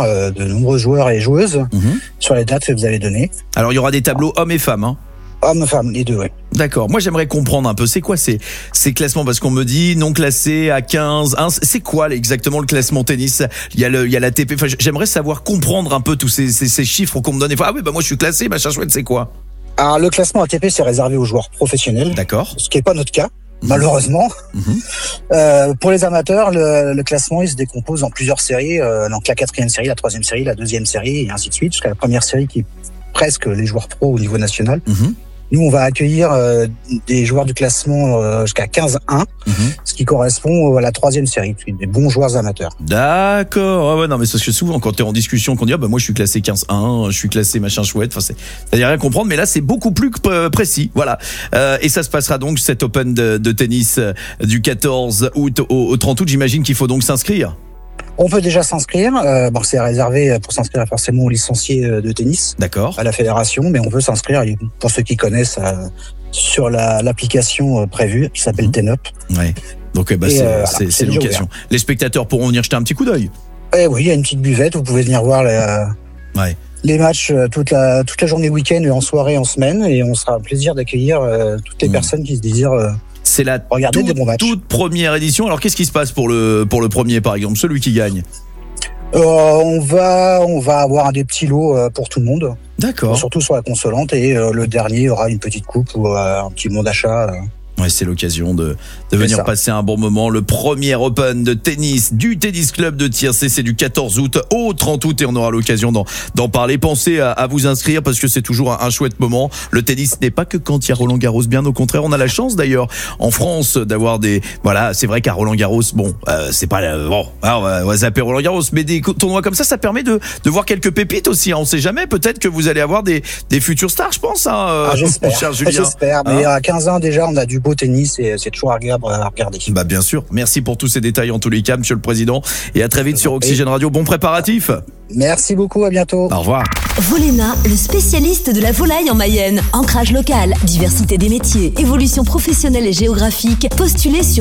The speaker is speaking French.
accueillir de nombreux joueurs et joueuses sur les dates que vous avez données. Alors il y aura des tableaux hommes et femmes, hein. Hommes, femmes, les deux, oui. D'accord. Moi, j'aimerais comprendre un peu. C'est quoi ces classements? Parce qu'on me dit non classé à 15, 1. C'est quoi exactement le classement tennis? Il y a l'ATP. Enfin, j'aimerais savoir comprendre un peu tous ces chiffres qu'on me donne. Ah oui, bah moi je suis classé, machin chouette, c'est quoi? Alors, le classement ATP, c'est réservé aux joueurs professionnels. D'accord. Ce qui n'est pas notre cas, malheureusement. Pour les amateurs, le classement, il se décompose en plusieurs séries. Donc, la 4e série, la 3e série, la 2e série, et ainsi de suite, jusqu'à la première série qui est presque les joueurs pro au niveau national. Nous, on va accueillir des joueurs du classement jusqu'à 15-1, ce qui correspond à la 3e série, des bons joueurs amateurs. D'accord. Ah ouais, non, mais parce que souvent, quand t'es en discussion, qu'on dit, ah bah moi je suis classé 15-1, je suis classé machin chouette, enfin c'est-à-dire rien comprendre, mais là c'est beaucoup plus précis. Voilà. Et ça se passera donc, cet Open de tennis du 14 août au 30 août. J'imagine qu'il faut donc s'inscrire. On peut déjà s'inscrire. C'est réservé pour s'inscrire forcément aux licenciés de tennis. D'accord. À la fédération, mais on peut s'inscrire pour ceux qui connaissent sur l'application prévue qui s'appelle TenUp. Ouais. Donc c'est l'occasion. Les spectateurs pourront venir jeter un petit coup d'œil. Oui, il y a une petite buvette. Vous pouvez venir voir les matchs toute la journée week-end et en soirée, en semaine, et on sera un plaisir d'accueillir toutes les personnes qui se désirent. C'est la toute première édition. Alors qu'est-ce qui se passe pour le premier, par exemple, celui qui gagne? On va avoir des petits lots pour tout le monde. D'accord. Surtout sur la consolante, et le dernier aura une petite coupe ou un petit bon d'achat. Ouais, c'est l'occasion de venir passer un bon moment. Le premier Open de tennis du Tennis Club de Tiercé, c'est du 14 août au 30 août et on aura l'occasion d'en parler. Pensez à vous inscrire parce que c'est toujours un chouette moment. Le tennis n'est pas que quand il y a Roland Garros, bien au contraire. On a la chance d'ailleurs en France d'avoir c'est vrai qu'à Roland Garros, c'est pas on va zapper Roland Garros, mais des tournois comme ça permet de voir quelques pépites aussi, hein. On sait jamais, peut-être que vous allez avoir des futurs stars, je pense, hein, j'espère, cher Julien. J'espère, mais à 15 ans déjà, on a du beau tennis et c'est toujours agréable à regarder. Bah bien sûr. Merci pour tous ces détails en tous les cas, Monsieur le Président, et à très vite sur Oxygène Radio. Bon préparatif. Merci beaucoup, à bientôt. Au revoir. Volena, le spécialiste de la volaille en Mayenne. Ancrage local, diversité des métiers, évolution professionnelle et géographique. Postulez sur